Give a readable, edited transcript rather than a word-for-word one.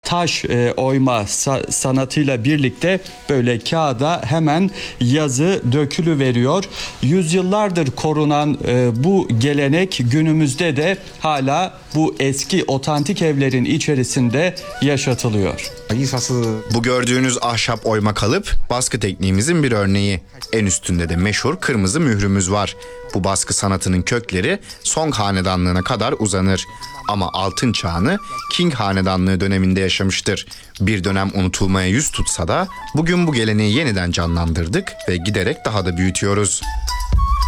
taş oyma sanatıyla birlikte böyle kağıda hemen yazı dökülüveriyor. Yüzyıllardır korunan bu gelenek günümüzde de hala bu eski otantik evlerin içerisinde yaşatılıyor. Bu gördüğünüz ahşap oyma kalıp baskı tekniğimizin bir örneği. En üstünde de meşhur kırmızı mührümüz var. Bu baskı sanatının kökleri Song hanedanlığına kadar uzanır. Ama altın çağını Qing hanedanlığı döneminde yaşamıştır. Bir dönem unutulmaya yüz tutsa da bugün bu geleneği yeniden canlandırdık ve giderek daha da büyütüyoruz.